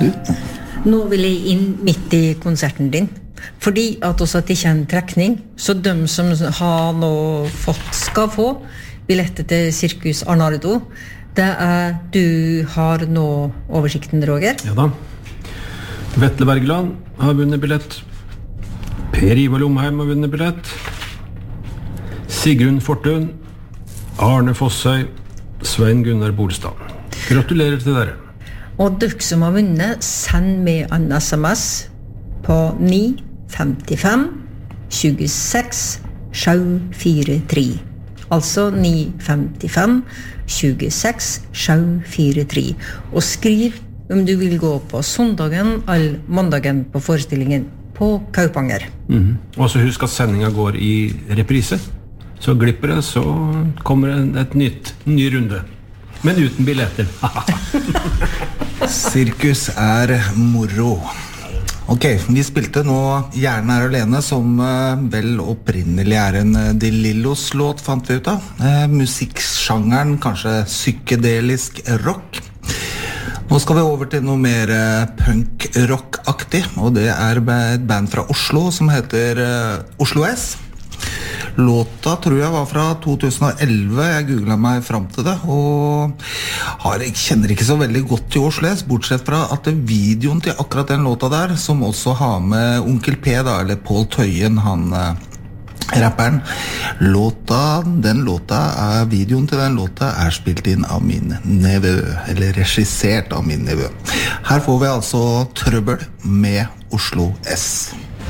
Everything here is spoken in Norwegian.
Du? Nå vil jeg inn midt I konserten din. Fordi at også at det ikke en trekning, så de som har nå skal få billetter til Cirkus Arnardo, det du har nå oversikten, Roger. Ja da. Vetle Bergland har vunnet billett. Per Ivar Lomheim har vunnet billett. Sigrun Fortun, Arne Fossøy, Svein Gunnar Bolstad. Gratulerer til dere. Og dere som har vunnet, send med en SMS på 955 26 743. Altså 955 26 743. Og skriv om du vil gå på søndagen eller mandagen på forestillingen på Kaupanger. Og så husk at sendingen går I reprise. Så glipper det, så kommer det et ny runde. Men uten billetter. Sirkus moro. Ok, vi spilte nå Gjerne alene, som vel opprinnelig en De Lillos låt, fant vi ut av. Musikksjangeren, kanskje psykedelisk rock. Nå skal vi over til noe mer punk-rock-aktig, og det et band fra Oslo som heter Oslo S. Låta tror jeg var fra 2011, jeg googlet meg frem til det, og kjenner ikke så veldig godt til Oslo S, bortsett fra at videoen til akkurat den låta der, som også har med Onkel P da, eller Paul Tøyen, han rapperen, videoen til den låta spilt inn av min nevø, eller regissert av min nevø. Her får vi altså Trøbbel med Oslo S.